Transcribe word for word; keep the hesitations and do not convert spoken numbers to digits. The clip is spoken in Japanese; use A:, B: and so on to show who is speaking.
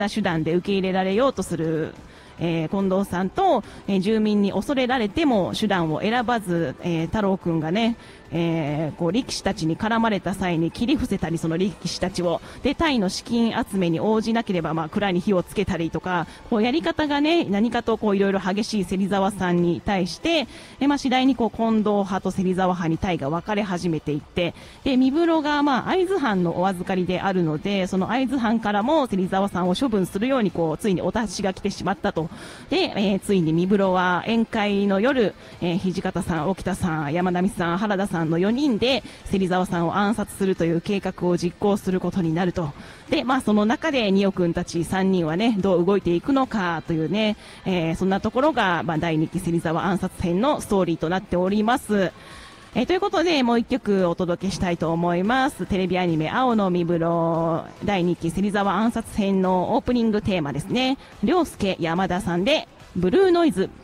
A: な手段で受け入れられようとするえー、近藤さんと、えー、住民に恐れられても手段を選ばず、えー、太郎くんがね、えー、こう力士たちに絡まれた際に切り伏せたり、その力士たちをでタイの資金集めに応じなければ、まあ、蔵に火をつけたりとか、こうやり方がね何かとこういろいろ激しい芹沢さんに対して、えーまあ、次第にこう近藤派と芹沢派にタイが分かれ始めていって、で三風呂がまあ会津藩のお預かりであるので、その会津藩からも芹沢さんを処分するようにこうついにお達しが来てしまったと。で、えー、ついに三風呂は宴会の夜、えー、土方さん、沖田さん、山並さん、原田さんのよにんで芹沢さんを暗殺するという計画を実行することになると。で、まあその中でニオ君たちさんにんはねどう動いていくのかというね、えー、そんなところが、まあ、だいにき芹沢暗殺編のストーリーとなっております。えー、ということでもう一曲お届けしたいと思います。テレビアニメ青の三風呂だいにき芹沢暗殺編のオープニングテーマですね。涼介山田さんでブルーノイズ。